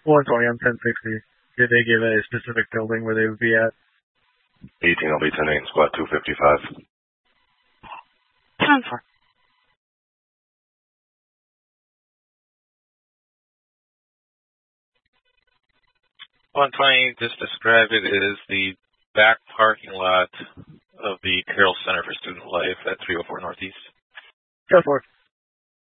120 on 1060. Did they give a specific building where they would be at? 18 will be 10-8 and squat 255. 10-4. 120, just describe it as the back parking lot of the Carroll Center for Student Life at 304 Northeast. 10-4.